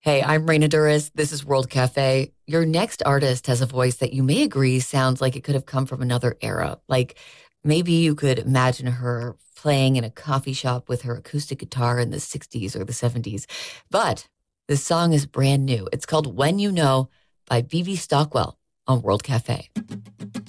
Hey, I'm Raina Duras. This is World Cafe. Your next artist has a voice that you may agree sounds like it could have come from another era. Like maybe you could imagine her playing in a coffee shop with her acoustic guitar in the 60s or the 70s. But this song is brand new. It's called When You Know by BB Stockwell on World Cafe.